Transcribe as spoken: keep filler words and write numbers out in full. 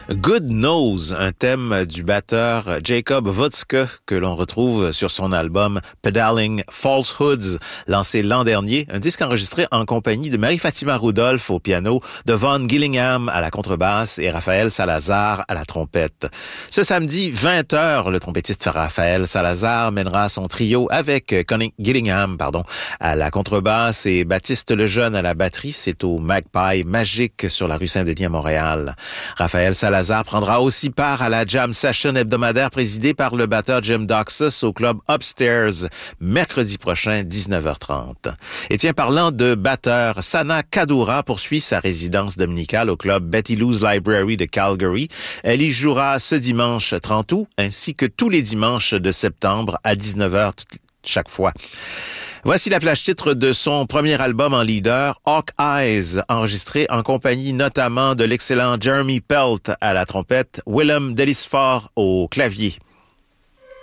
Good Knows, un thème du batteur Jacob Wodske que l'on retrouve sur son album Pedaling Falsehoods, lancé l'an dernier, un disque enregistré en compagnie de Marie-Fatima Rudolph au piano, de Vaughn Gillingham à la contrebasse et Raphaël Salazar à la trompette. Ce samedi, vingt heures, le trompettiste Raphaël Salazar mènera son trio avec Connie Gillingham, pardon, à la contrebasse et Baptiste Lejeune à la batterie. C'est au Magpie Magique sur la rue Saint-Denis à Montréal. Raphaël Salazar prendra aussi part à la jam session hebdomadaire présidée par le batteur Jim Doxus au club Upstairs, mercredi prochain, dix-neuf heures trente. Et tiens, parlant de batteur, Sana Kadura poursuit sa résidence dominicale au club Betty Lou's Library de Calgary. Elle y jouera ce dimanche trente août, ainsi que tous les dimanches de septembre à dix-neuf heures chaque fois. Voici la plage titre de son premier album en leader, Hawk Eyes, enregistré en compagnie notamment de l'excellent Jeremy Pelt à la trompette, Willem Delisfort au clavier.